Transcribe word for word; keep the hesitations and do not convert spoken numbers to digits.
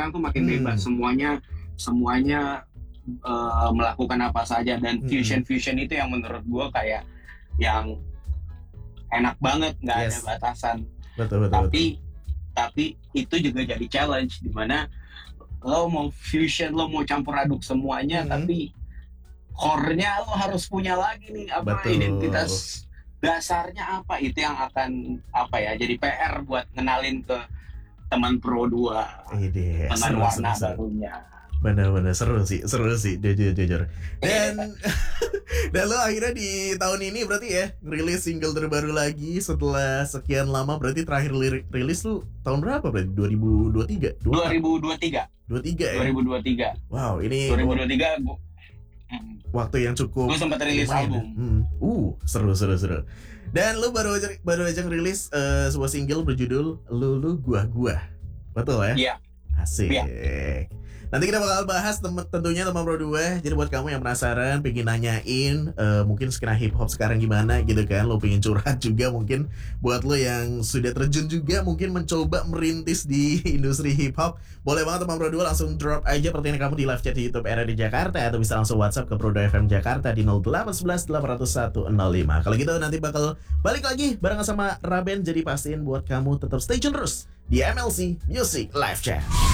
sekarang tuh makin Hmm. bebas, semuanya semuanya uh, melakukan apa saja, dan Hmm. fusion fusion itu yang menurut gue kayak yang enak banget, nggak Yes. ada batasan. Betul betul. Tapi betul. tapi itu juga jadi challenge di mana lo mau fusion, lo mau campur aduk semuanya, Hmm. tapi core-nya lo harus punya lagi nih apa Betul. identitas dasarnya apa, itu yang akan apa ya jadi P R buat ngenalin ke teman Pro dua Ide, dengan seru, warna seru, seru. barunya. Bener-bener seru sih, seru sih, jujur jujur. Dan dan lo akhirnya di tahun ini berarti ya rilis single terbaru lagi setelah sekian lama. Berarti terakhir li- rilis lu tahun berapa berarti? dua ribu dua puluh tiga? dua ribu dua puluh tiga dua puluh tiga ya? dua ribu dua puluh tiga Wow, ini dua ribu dua puluh tiga gua, waktu yang cukup. Gue sempat rilis lumayan album. ya. Hmm. Uh, seru seru seru. Dan lu baru aja baru aja ngerilis uh, sebuah single berjudul Lulu Gua Gua. Betul ya? Iya. Asik. Iya. Nanti kita bakal bahas tem- tentunya teman Pro dua. Jadi buat kamu yang penasaran, pengen nanyain uh, mungkin skena hip hop sekarang gimana gitu kan, lo pengen curhat juga mungkin buat lo yang sudah terjun juga mungkin mencoba merintis di industri hip hop, boleh banget teman Pro dua langsung drop aja pertanyaan kamu di live chat di YouTube R R D Jakarta, atau bisa langsung WhatsApp ke Pro dua F M Jakarta di nol delapan satu satu delapan nol satu nol lima. Kalau gitu nanti bakal balik lagi bareng sama Raben, jadi pastiin buat kamu tetap stay tune terus di M L C Music Live Chat.